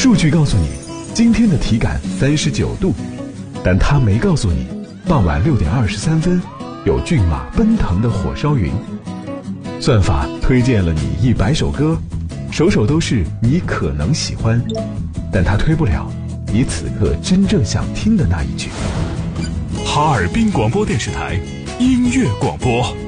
数据告诉你今天的体感39度，但它没告诉你傍晚6点23分有骏马奔腾的火烧云。算法推荐了你100首歌，首首都是你可能喜欢，但它推不了你此刻真正想听的那一句。 哈尔滨广播电视台音乐广播。